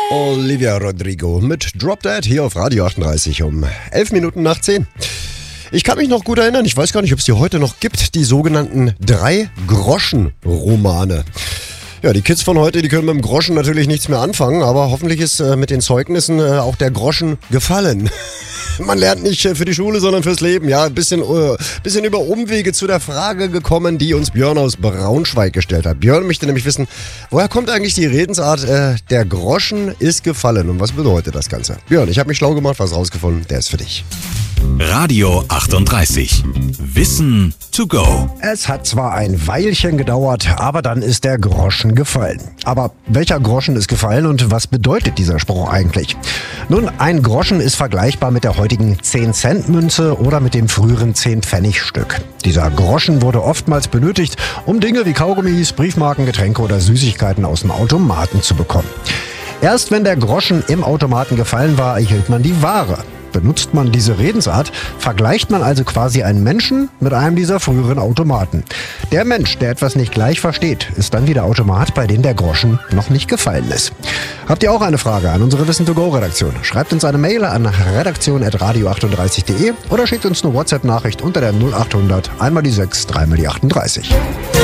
Olivia Rodrigo mit Drop Dead hier auf Radio 38 um 11 Minuten nach 10. Ich kann mich noch gut erinnern, ich weiß gar nicht, ob es die heute noch gibt, die sogenannten 3-Groschen-Romane. Ja, die Kids von heute, die können mit dem Groschen natürlich nichts mehr anfangen, aber hoffentlich ist mit den Zeugnissen auch der Groschen gefallen. Man lernt nicht für die Schule, sondern fürs Leben. Ja, ein bisschen über Umwege zu der Frage gekommen, die uns Björn aus Braunschweig gestellt hat. Björn möchte nämlich wissen, woher kommt eigentlich die Redensart, der Groschen ist gefallen und was bedeutet das Ganze? Björn, ich habe mich schlau gemacht, was rausgefunden, der ist für dich. Radio 38. Wissen to go. Es hat zwar ein Weilchen gedauert, aber dann ist der Groschen gefallen. Aber welcher Groschen ist gefallen und was bedeutet dieser Spruch eigentlich? Nun, ein Groschen ist vergleichbar mit der heutigen 10-Cent-Münze oder mit dem früheren 10-Pfennig-Stück. Dieser Groschen wurde oftmals benötigt, um Dinge wie Kaugummis, Briefmarken, Getränke oder Süßigkeiten aus dem Automaten zu bekommen. Erst wenn der Groschen im Automaten gefallen war, erhielt man die Ware. Benutzt man diese Redensart, vergleicht man also quasi einen Menschen mit einem dieser früheren Automaten. Der Mensch, der etwas nicht gleich versteht, ist dann wie der Automat, bei dem der Groschen noch nicht gefallen ist. Habt ihr auch eine Frage an unsere Wissen-to-go-Redaktion? Schreibt uns eine Mail an redaktion@radio38.de oder schickt uns eine WhatsApp-Nachricht unter der 0800 einmal die 6, dreimal die 38.